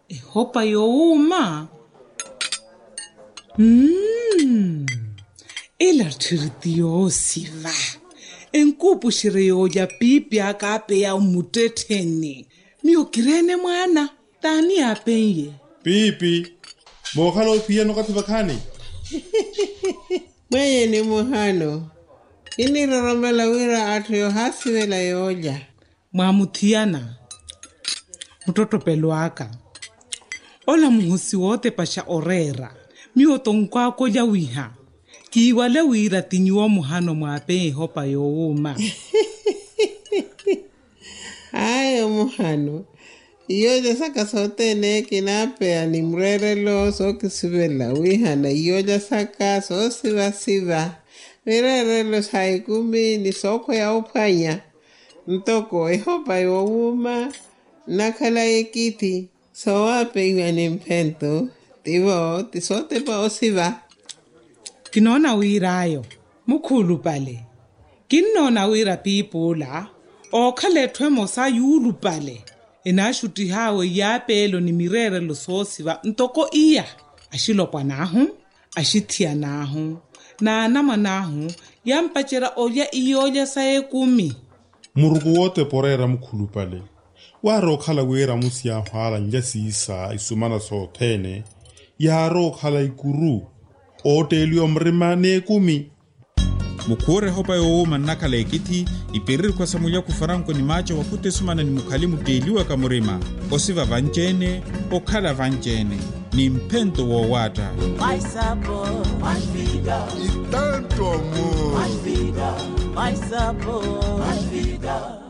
Hopa youma. Ela tiritiosiva. Enkupu shireyo ya pipi akape ya umuteteni. Mio kirene mwana. Tani apenye. Pipi. Mohalo pia no katibakani. Mwenye ni muhano. Ini roromela wira atuyo hasiwela yoja. Mwamutiana. Mtoto peluaka. Ola muhusi wote pasha orera. Mio tonkwako ya wiha. Kiwale wira tinyuwa muhano mwape hopa youma. Ayo muhano. Yoja saka sote ne kinapea ni mrerelo so kisibela wiha na yoja saka so siva. Mrerelo saikumi ni soko ya upanya. Ntoko hopa youma. Nakala ekiti. So wape iwa ni mpento. Tivo tisote pa osiva. Kinona wirayo. Mukulu pale. Kinona wira pipula. Okhaletwe mosa yulu pale. Enashuti hawe yapelo ni mirere lo sosiva ntoko iya. Ashilopwa nahu. Ashitia nahu. Na anama nahu. Yampachera oya iyoja saekumi. Murugu wote porera mukulu pale. Waro khala wera musia hwala njasi isa isumana so tene. Yaro khala ikuru. Otelio mrimane kumi. Mukure hopa youma nakala ekiti iperiri kwa samulia kufaranko ni macho wakute sumana ni mukalimu deliwa kamurima. Osiva vanjene, okala vanjene. Ni mpento wa wata. My sabor, my vida. E tanto amor. My vida, my sabor, my vida.